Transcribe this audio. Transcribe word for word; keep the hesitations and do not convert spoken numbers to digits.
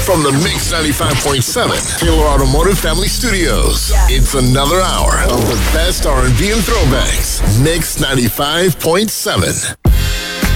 From the Mix ninety-five point seven Taylor Automotive Family Studios, yeah. It's another hour of the best R and B and throwbacks. Mix ninety-five point seven.